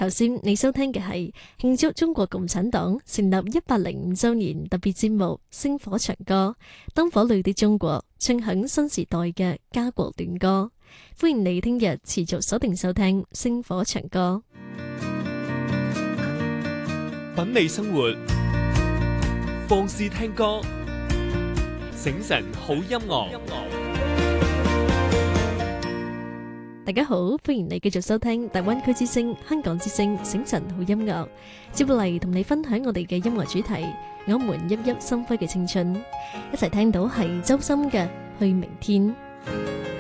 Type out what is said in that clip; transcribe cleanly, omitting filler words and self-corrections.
頭先你收聽嘅係慶祝中國共產黨成立105周年特別節目《星火長歌》，燈火裏的中國，唱響新時代嘅家國戀歌。歡迎你聽日持續鎖定收聽《星火長歌》， 品味生活，放肆聽歌，醒神好音樂。 大家好，歡迎你繼續收聽大灣區之聲、香港之聲醒神好音樂。接落嚟同你分享我哋嘅音樂主題，我們熠熠生輝嘅青春。一齊聽到係周深嘅《去明天》。